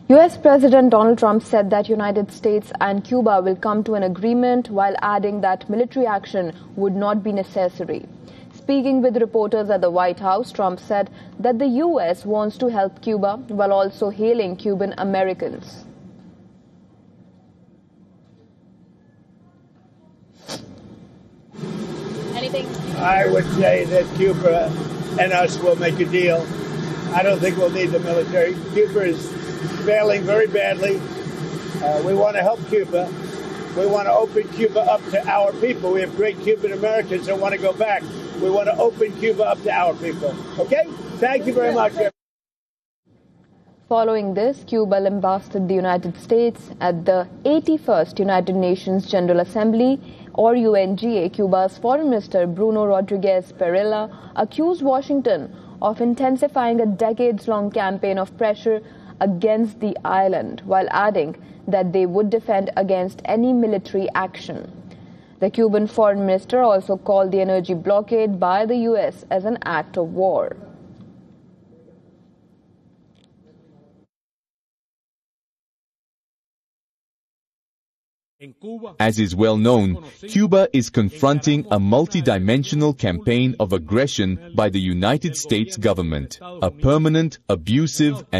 US President Donald Trump said that United States and Cuba will come to an agreement while adding that military action would not be necessary. Speaking with reporters at the White House, Trump said that the US wants to help Cuba while also hailing Cuban Americans. Anything? I would say that Cuba and us will make a deal. I don't think we'll need the military. Cuba is failing very badly. We want to help Cuba. We want to open Cuba up to our people. We have great Cuban Americans that want to go back. We want to open Cuba up to our people. Okay? Thank you very much. Following this, Cuba lambasted the United States at the 81st United Nations General Assembly, or UNGA. Cuba's Foreign Minister Bruno Rodriguez Parilla accused Washington of intensifying a decades-long campaign of pressure against the island, while adding that they would defend against any military action. The Cuban foreign minister also called the energy blockade by the US as an act of war. As is well known, Cuba is confronting a multidimensional campaign of aggression by the United States government, a permanent, abusive and